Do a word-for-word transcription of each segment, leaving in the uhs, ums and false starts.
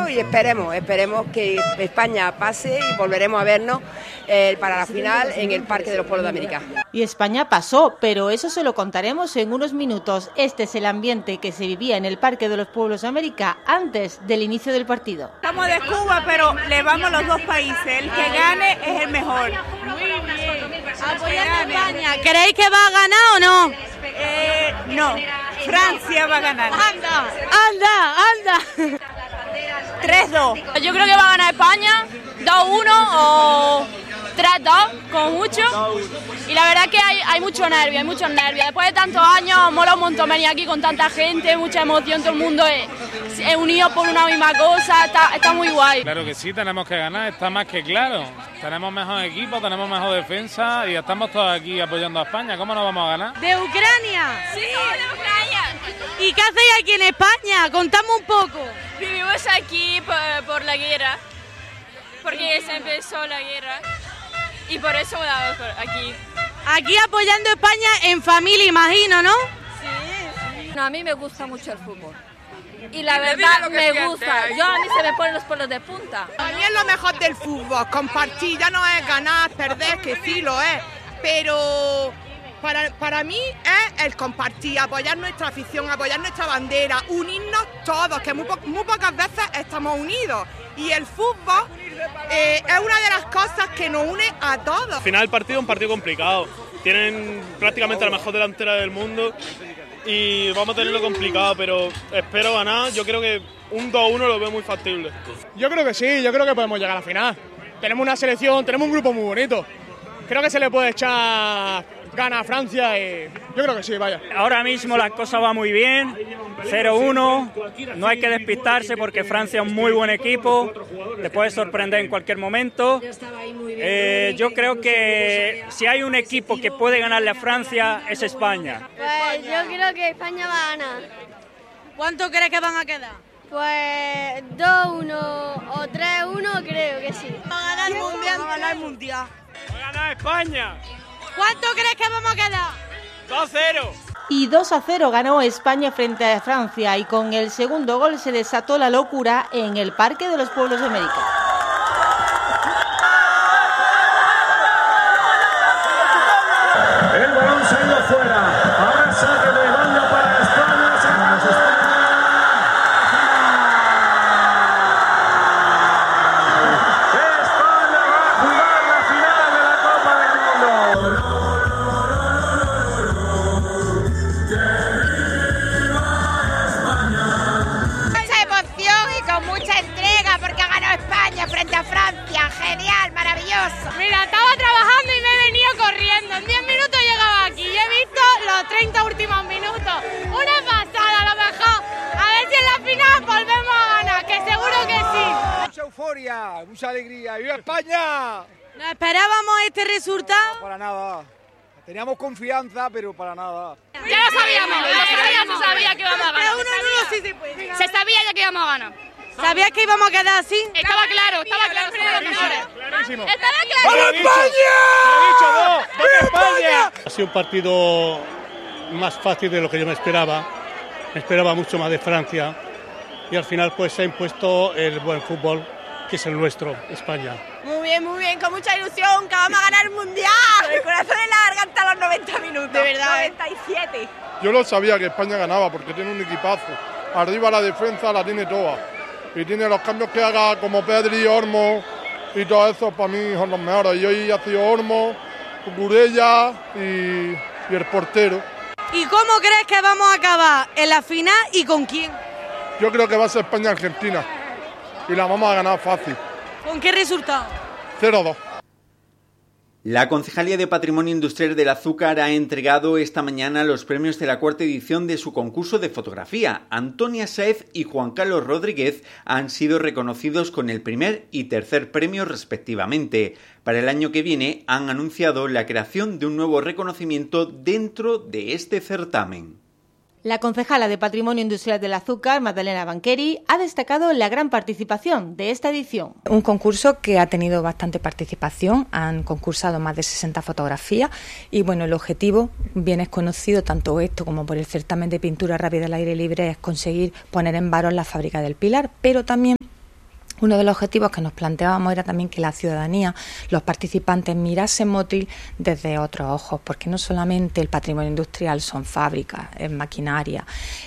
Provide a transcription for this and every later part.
mucho y esperemos, esperemos que España pase y volveremos a vernos eh, para la final en el Parque de los Pueblos de América. Y España pasó, pero eso se lo contaremos en unos minutos. Este es el ambiente que se vivía en el Parque de los Pueblos de América antes del inicio del partido. Estamos de Cuba, pero le vamos los dos países. El que gane es el mejor. Muy bien. Apoyando a España. ¿Creéis que va a ganar o no? Eh, no, Francia va a ganar. ¡Anda! ¡Anda! ¡Anda! tres dos. Yo creo que va a ganar España dos uno o tres dos, como mucho. Y la verdad es que hay, hay mucho nervio, hay muchos nervios. Después de tantos años, mola un montón venir aquí con tanta gente, mucha emoción, todo el mundo es, es unido por una misma cosa, está, está muy guay. Claro que sí, tenemos que ganar, está más que claro. Tenemos mejor equipo, tenemos mejor defensa y estamos todos aquí apoyando a España. ¿Cómo no vamos a ganar? ¿De Ucrania? Sí, de Ucrania. ¿Y qué hacéis aquí en España? Contame un poco. Vivimos aquí por, por la guerra, porque se empezó la guerra y por eso bueno, aquí. Aquí apoyando a España en familia, imagino, ¿no? Sí, sí. No, a mí me gusta mucho el fútbol. Y la verdad me gusta. Yo a mí se me ponen los pelos de punta. A mí es lo mejor del fútbol. Compartir ya no es ganar, perder, que sí lo es. Pero para, para mí es el compartir, apoyar nuestra afición, apoyar nuestra bandera, unirnos todos, que muy, po- muy pocas veces estamos unidos. Y el fútbol eh, es una de las cosas que nos une a todos. Al final el partido es un partido complicado. Tienen prácticamente la mejor delantera del mundo y vamos a tenerlo complicado, pero espero ganar. Yo creo que un dos uno lo veo muy factible. Yo creo que sí, yo creo que podemos llegar a la final. Tenemos una selección, tenemos un grupo muy bonito. Creo que se le puede echar ganas a Francia y yo creo que sí, vaya. Ahora mismo las cosas van muy bien, cero uno, no hay que despistarse porque Francia es un muy buen equipo, te puede sorprender en cualquier momento. Eh, yo creo que si hay un equipo que puede ganarle a Francia es España. Pues yo creo que España va a ganar. ¿Cuánto crees que van a quedar? Pues dos uno o tres uno creo que sí. Va a ganar el Mundial. Va a ganar el Mundial. ¡Va a ganar España! ¿Cuánto crees que vamos a quedar? dos cero. Y dos a cero ganó España frente a Francia y con el segundo gol se desató la locura en el Parque de los Pueblos de América. El balón se ha ido fuera. Ahora saque de banda para España. Saca España. España va a jugar la final de la Copa del Mundo. Mucha emoción y con mucha entrega porque ha ganado España frente a Francia. Genial, maravilloso. Mira, estaba trabajando y me he venido corriendo. En diez minutos llegaba aquí y he visto los treinta últimos minutos. Una pasada, a lo mejor. A ver si en la final volvemos a ganar, que seguro que sí. Mucha euforia, mucha alegría. ¡Viva España! ¿Nos esperábamos este resultado? Para nada. Teníamos confianza, pero para nada. Ya lo sabíamos, ya sabíamos, se sabía que íbamos a ganar. Uno en uno sí se puede. Se sabía ya que íbamos a ganar. ¿Sabías que íbamos a quedar así? Estaba claro, estaba claro, somos los mejores. Clarísimo. Estaba claro. ¡Viva España! ¡Viva España! Ha sido un partido más fácil de lo que yo me esperaba. Me esperaba mucho más de Francia. Y al final pues se ha impuesto el buen fútbol, que es el nuestro, España. Muy bien, muy bien, con mucha ilusión, que vamos a ganar el Mundial. El corazón en la garganta a los noventa minutos. De verdad. noventa y siete. Yo lo sabía que España ganaba porque tiene un equipazo. Arriba la defensa la tiene toda. Y tiene los cambios que haga como Pedri, Olmo y todo eso, para mí son los mejores. Y hoy ha sido Olmo, Cucurella y, y el portero. ¿Y cómo crees que vamos a acabar en la final y con quién? Yo creo que va a ser España-Argentina y la vamos a ganar fácil. ¿Con qué resultado? cero dos. La Concejalía de Patrimonio Industrial del Azúcar ha entregado esta mañana los premios de la cuarta edición de su concurso de fotografía. Antonia Sáez y Juan Carlos Rodríguez han sido reconocidos con el primer y tercer premio respectivamente. Para el año que viene han anunciado la creación de un nuevo reconocimiento dentro de este certamen. La concejala de Patrimonio Industrial del Azúcar, Magdalena Banqueri, ha destacado la gran participación de esta edición. Un concurso que ha tenido bastante participación, han concursado más de sesenta fotografías y bueno, el objetivo, bien es conocido, tanto esto como por el certamen de pintura rápida al aire libre, es conseguir poner en valor la fábrica del Pilar, pero también Uno de los objetivos que nos planteábamos era también que la ciudadanía, los participantes, mirasen Motril desde otros ojos, porque no solamente el patrimonio industrial son fábricas, es maquinaria,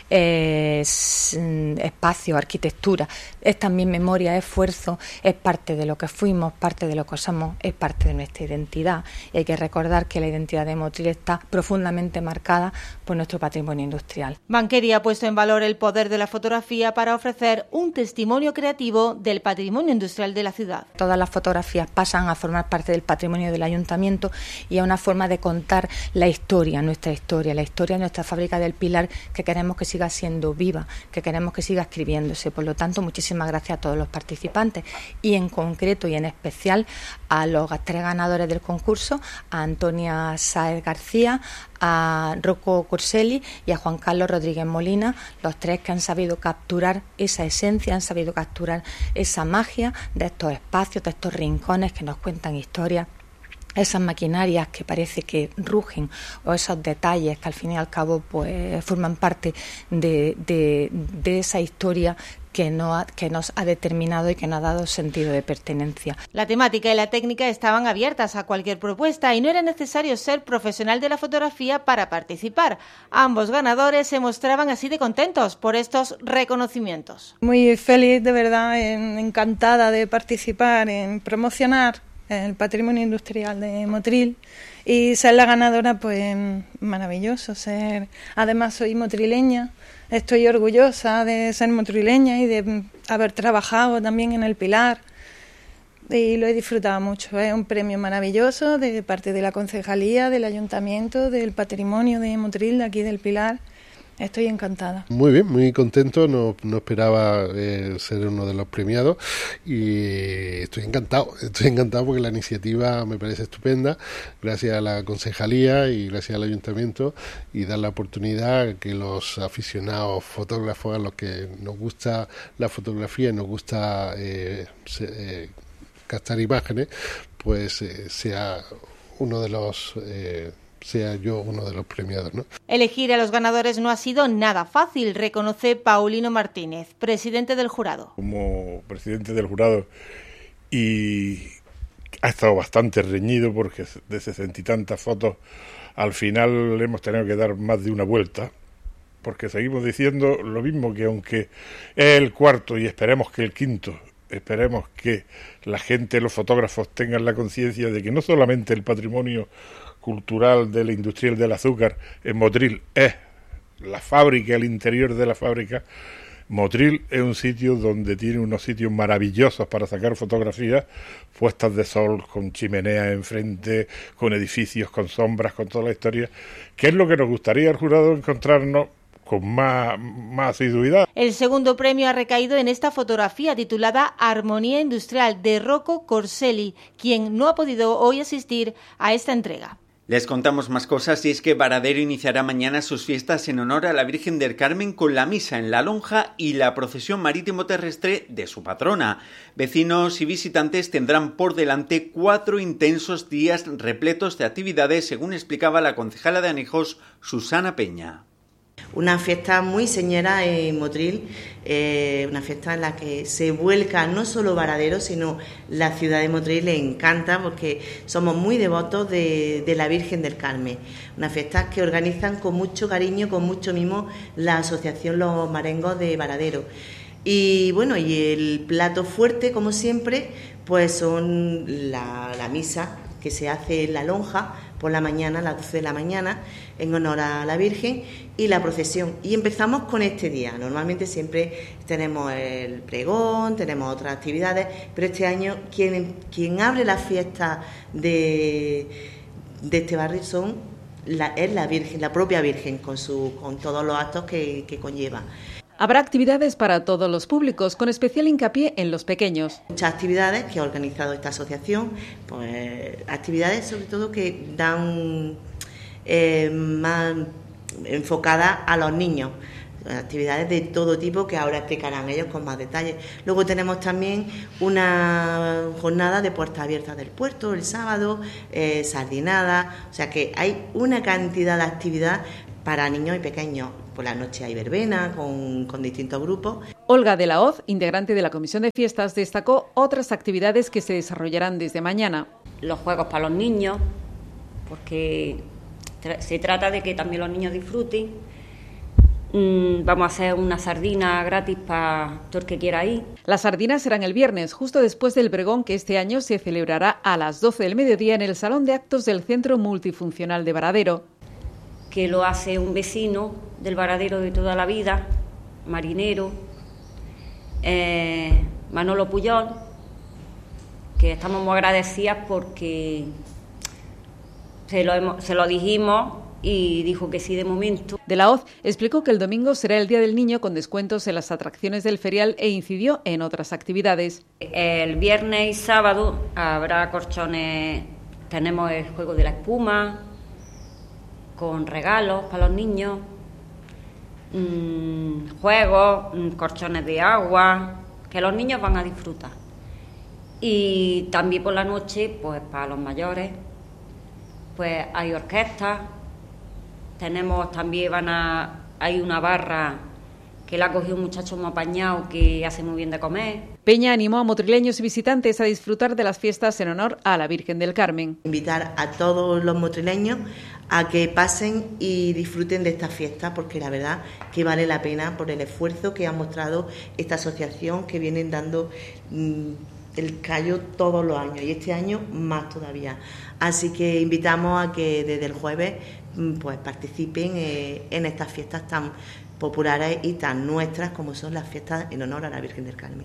es espacio, arquitectura, es también memoria, esfuerzo, es parte de lo que fuimos, parte de lo que somos, es parte de nuestra identidad. Y hay que recordar que la identidad de Motril está profundamente marcada por nuestro patrimonio industrial. Banqueria ha puesto en valor el poder de la fotografía para ofrecer un testimonio creativo del patrimonio industrial de la ciudad. Todas las fotografías pasan a formar parte del patrimonio del ayuntamiento y a una forma de contar la historia, nuestra historia, la historia de nuestra fábrica del Pilar, que queremos que siga siendo viva, que queremos que siga escribiéndose. Por lo tanto, muchísimas gracias a todos los participantes y en concreto y en especial a los tres ganadores del concurso, a Antonia Sáez García, a Rocco Corselli y a Juan Carlos Rodríguez Molina, los tres que han sabido capturar esa esencia, han sabido capturar esa magia de estos espacios, de estos rincones que nos cuentan historias, esas maquinarias que parece que rugen o esos detalles que al fin y al cabo pues forman parte de, de, de esa historia que, no ha, que nos ha determinado y que nos ha dado sentido de pertenencia. La temática y la técnica estaban abiertas a cualquier propuesta y no era necesario ser profesional de la fotografía para participar. Ambos ganadores se mostraban así de contentos por estos reconocimientos. Muy feliz, de verdad, encantada de participar en promocionar el patrimonio industrial de Motril y ser la ganadora, pues maravilloso. Ser, además soy motrileña, estoy orgullosa de ser motrileña y de haber trabajado también en el Pilar y lo he disfrutado mucho. Es un premio maravilloso de parte de la concejalía, del ayuntamiento, del patrimonio de Motril, de aquí del Pilar. Estoy encantada. Muy bien, muy contento, no, no esperaba eh, ser uno de los premiados y estoy encantado, estoy encantado porque la iniciativa me parece estupenda, gracias a la concejalía y gracias al ayuntamiento, y dar la oportunidad a que los aficionados fotógrafos, a los que nos gusta la fotografía y nos gusta eh, se, eh, captar imágenes, pues eh, sea uno de los... Eh, sea yo uno de los premiados, ¿no? Elegir a los ganadores no ha sido nada fácil, reconoce Paulino Martínez, presidente del jurado. Como presidente del jurado, y ha estado bastante reñido porque de sesenta y tantas fotos al final hemos tenido que dar más de una vuelta, porque seguimos diciendo lo mismo, que aunque es el cuarto y esperemos que el quinto, esperemos que la gente, los fotógrafos tengan la conciencia de que no solamente el patrimonio cultural de la industrial del azúcar en Motril es la fábrica, el interior de la fábrica. Motril es un sitio donde tiene unos sitios maravillosos para sacar fotografías, puestas de sol, con chimeneas enfrente, con edificios, con sombras, con toda la historia, que es lo que nos gustaría al jurado encontrarnos con más, más asiduidad. El segundo premio ha recaído en esta fotografía titulada Armonía Industrial, de Rocco Corselli, quien no ha podido hoy asistir a esta entrega. Les contamos más cosas, y es que Varadero iniciará mañana sus fiestas en honor a la Virgen del Carmen con la misa en la lonja y la procesión marítimo terrestre de su patrona. Vecinos y visitantes tendrán por delante cuatro intensos días repletos de actividades, según explicaba la concejala de Anijos, Susana Peña. Una fiesta muy señera en Motril, eh, una fiesta en la que se vuelca no solo Varadero, sino la ciudad de Motril. Le encanta porque somos muy devotos de, de la Virgen del Carmen. Una fiesta que organizan con mucho cariño, con mucho mimo, la asociación Los Marengos de Varadero. Y bueno, y el plato fuerte, como siempre, pues son la, la misa que se hace en la lonja por la mañana, a las doce de la mañana, en honor a la Virgen, y la procesión. Y empezamos con este día. Normalmente siempre tenemos el pregón, tenemos otras actividades, pero este año quien, quien abre la fiesta de, de este barrio son la, es la Virgen, la propia Virgen, con, su, con todos los actos que, que conlleva. Habrá actividades para todos los públicos, con especial hincapié en los pequeños. Muchas actividades que ha organizado esta asociación, pues actividades sobre todo que dan eh, más enfocadas a los niños. Actividades de todo tipo que ahora explicarán ellos con más detalles. Luego tenemos también una jornada de puertas abiertas del puerto el sábado, eh, sardinada, o sea que hay una cantidad de actividad para niños y pequeños. Por la noche hay verbena con, con distintos grupos. Olga de la Hoz, integrante de la Comisión de Fiestas, destacó otras actividades que se desarrollarán desde mañana. Los juegos para los niños, porque tra- se trata de que también los niños disfruten. Mm, vamos a hacer una sardina gratis para todo el que quiera ir. Las sardinas serán el viernes, justo después del pregón que este año se celebrará a las doce del mediodía en el Salón de Actos del Centro Multifuncional de Varadero. Que lo hace un vecino del Varadero de toda la vida, marinero, eh, Manolo Puyol, que estamos muy agradecidas porque se lo, hemos, se lo dijimos y dijo que sí de momento. De la Hoz explicó que el domingo será el Día del Niño con descuentos en las atracciones del ferial e incidió en otras actividades. El viernes y sábado habrá colchones, tenemos el juego de la espuma, con regalos para los niños, mmm, juegos, mmm, colchones de agua, que los niños van a disfrutar. Y también por la noche, pues para los mayores, pues hay orquestas, tenemos también, van a, hay una barra que la ha cogido un muchacho muy apañado que hace muy bien de comer. Peña animó a motrileños y visitantes a disfrutar de las fiestas en honor a la Virgen del Carmen. Invitar a todos los motrileños a que pasen y disfruten de esta fiesta, porque la verdad que vale la pena por el esfuerzo que ha mostrado esta asociación, que vienen dando mmm, el callo todos los años y este año más todavía. Así que invitamos a que desde el jueves mmm, pues participen eh, en estas fiestas tan populares y tan nuestras como son las fiestas en honor a la Virgen del Carmen.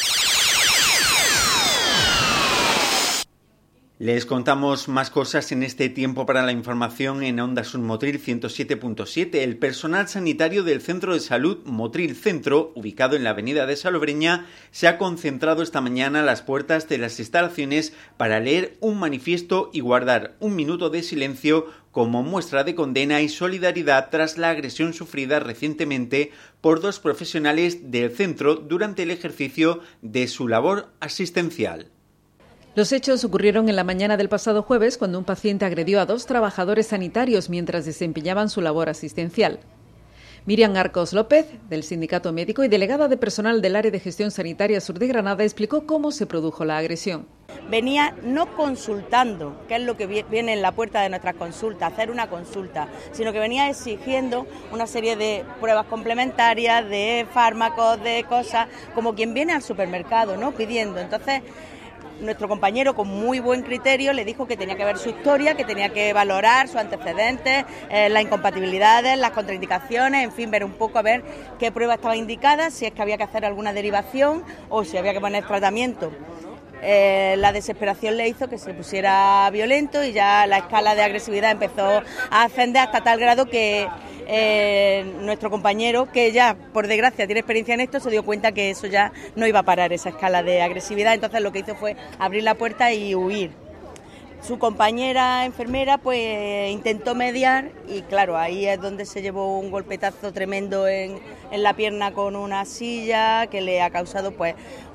Les contamos más cosas en este tiempo para la información en Onda Sur Motril ciento siete punto siete. El personal sanitario del Centro de Salud Motril Centro, ubicado en la avenida de Salobreña, se ha concentrado esta mañana a las puertas de las instalaciones para leer un manifiesto y guardar un minuto de silencio como muestra de condena y solidaridad tras la agresión sufrida recientemente por dos profesionales del centro durante el ejercicio de su labor asistencial. Los hechos ocurrieron en la mañana del pasado jueves cuando un paciente agredió a dos trabajadores sanitarios mientras desempeñaban su labor asistencial. Miriam Arcos López, del Sindicato Médico y delegada de personal del Área de Gestión Sanitaria Sur de Granada, explicó cómo se produjo la agresión. Venía no consultando, que es lo que viene en la puerta de nuestras consultas, hacer una consulta, sino que venía exigiendo una serie de pruebas complementarias, de fármacos, de cosas, como quien viene al supermercado, ¿no? Pidiendo. Entonces, nuestro compañero, con muy buen criterio, le dijo que tenía que ver su historia, que tenía que valorar sus antecedentes, eh, las incompatibilidades, las contraindicaciones, en fin, ver un poco a ver qué prueba estaba indicada, si es que había que hacer alguna derivación o si había que poner tratamiento. Eh, la desesperación le hizo que se pusiera violento y ya la escala de agresividad empezó a ascender hasta tal grado que eh, nuestro compañero, que ya por desgracia tiene experiencia en esto, se dio cuenta que eso ya no iba a parar, esa escala de agresividad. Entonces lo que hizo fue abrir la puerta y huir. Su compañera enfermera pues intentó mediar y claro, ahí es donde se llevó un golpetazo tremendo en, en la pierna con una silla que le ha causado pues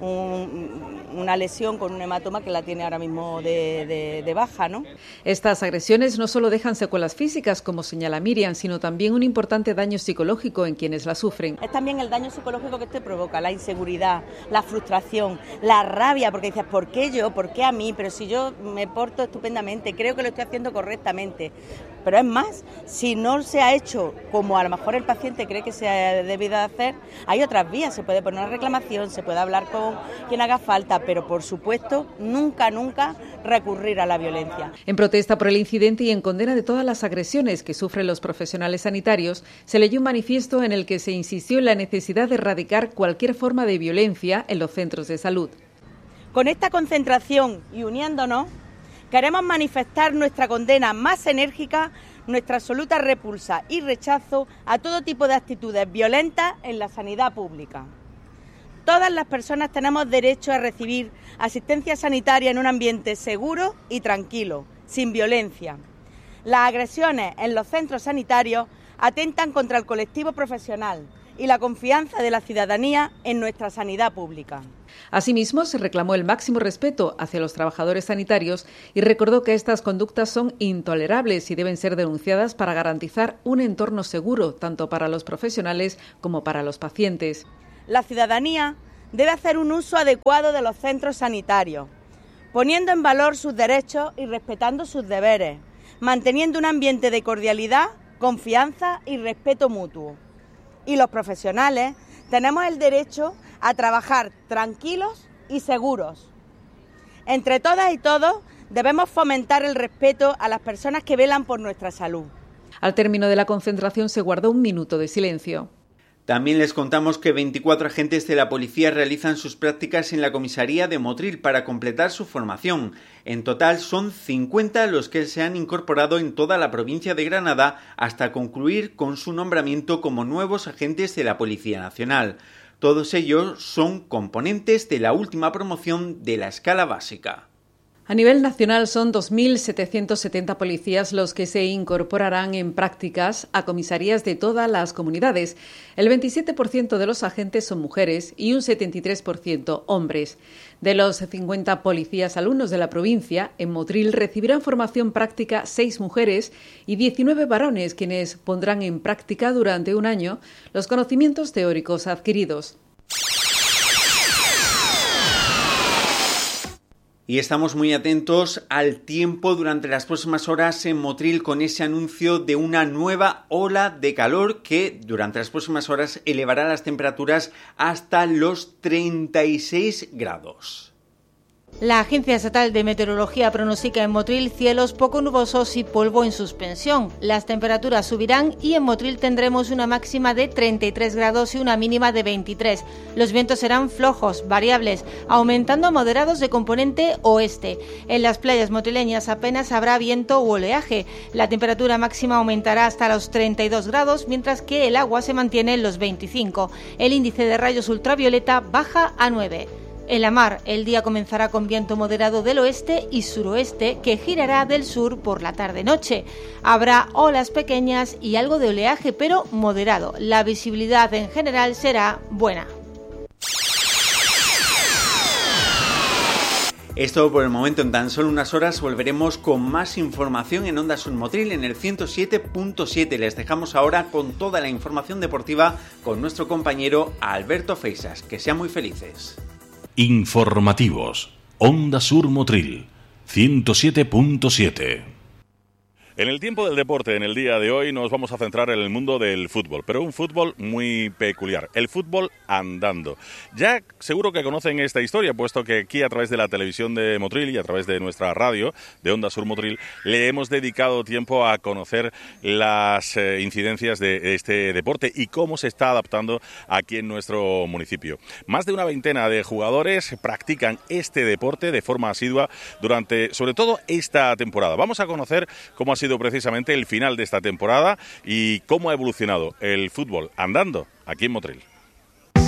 un, una lesión con un hematoma que la tiene ahora mismo de, de, de baja, ¿no? Estas agresiones no solo dejan secuelas físicas, como señala Miriam, sino también un importante daño psicológico en quienes la sufren. Es también el daño psicológico que te provoca, la inseguridad, la frustración, la rabia, porque dices, ¿por qué yo? ¿Por qué a mí? Pero si yo me porto estupendamente, creo que lo estoy haciendo correctamente. Pero es más, si no se ha hecho como a lo mejor el paciente cree que se ha debido hacer, hay otras vías, se puede poner una reclamación, se puede hablar con quien haga falta, pero por supuesto nunca, nunca recurrir a la violencia. En protesta por el incidente y en condena de todas las agresiones que sufren los profesionales sanitarios, se leyó un manifiesto en el que se insistió en la necesidad de erradicar cualquier forma de violencia en los centros de salud. Con esta concentración y uniéndonos, queremos manifestar nuestra condena más enérgica, nuestra absoluta repulsa y rechazo a todo tipo de actitudes violentas en la sanidad pública. Todas las personas tenemos derecho a recibir asistencia sanitaria en un ambiente seguro y tranquilo, sin violencia. Las agresiones en los centros sanitarios atentan contra el colectivo profesional, y la confianza de la ciudadanía en nuestra sanidad pública. Asimismo, se reclamó el máximo respeto hacia los trabajadores sanitarios y recordó que estas conductas son intolerables y deben ser denunciadas para garantizar un entorno seguro tanto para los profesionales como para los pacientes. La ciudadanía debe hacer un uso adecuado de los centros sanitarios, poniendo en valor sus derechos y respetando sus deberes, manteniendo un ambiente de cordialidad, confianza y respeto mutuo. Y los profesionales tenemos el derecho a trabajar tranquilos y seguros. Entre todas y todos debemos fomentar el respeto a las personas que velan por nuestra salud. Al término de la concentración se guardó un minuto de silencio. También les contamos que veinticuatro agentes de la policía realizan sus prácticas en la comisaría de Motril para completar su formación. En total son cincuenta los que se han incorporado en toda la provincia de Granada hasta concluir con su nombramiento como nuevos agentes de la Policía Nacional. Todos ellos son componentes de la última promoción de la escala básica. A nivel nacional son dos mil setecientos setenta policías los que se incorporarán en prácticas a comisarías de todas las comunidades. El veintisiete por ciento de los agentes son mujeres y un setenta y tres por ciento hombres. De los cincuenta policías alumnos de la provincia, en Motril recibirán formación práctica seis mujeres y diecinueve varones, quienes pondrán en práctica durante un año los conocimientos teóricos adquiridos. Y estamos muy atentos al tiempo durante las próximas horas en Motril con ese anuncio de una nueva ola de calor que durante las próximas horas elevará las temperaturas hasta los treinta y seis grados. La Agencia Estatal de Meteorología pronostica en Motril cielos poco nubosos y polvo en suspensión. Las temperaturas subirán y en Motril tendremos una máxima de treinta y tres grados y una mínima de veintitrés. Los vientos serán flojos, variables, aumentando a moderados de componente oeste. En las playas motrileñas apenas habrá viento u oleaje. La temperatura máxima aumentará hasta los treinta y dos grados, mientras que el agua se mantiene en los veinticinco. El índice de rayos ultravioleta baja a nueve. En la mar, el día comenzará con viento moderado del oeste y suroeste que girará del sur por la tarde-noche. Habrá olas pequeñas y algo de oleaje, pero moderado. La visibilidad en general será buena. Esto por el momento. En tan solo unas horas volveremos con más información en Onda Sur Motril en el ciento siete punto siete. Les dejamos ahora con toda la información deportiva con nuestro compañero Alberto Feixas. Que sean muy felices. Informativos. Onda Sur Motril, ciento siete punto siete. En el tiempo del deporte, en el día de hoy, nos vamos a centrar en el mundo del fútbol, pero un fútbol muy peculiar, el fútbol andando. Ya seguro que conocen esta historia, puesto que aquí a través de la televisión de Motril y a través de nuestra radio, de Onda Sur Motril, le hemos dedicado tiempo a conocer las eh, incidencias de este deporte y cómo se está adaptando aquí en nuestro municipio. Más de una veintena de jugadores practican este deporte de forma asidua durante, sobre todo, esta temporada. Vamos a conocer cómo ha sido sido precisamente el final de esta temporada y cómo ha evolucionado el fútbol andando aquí en Motril.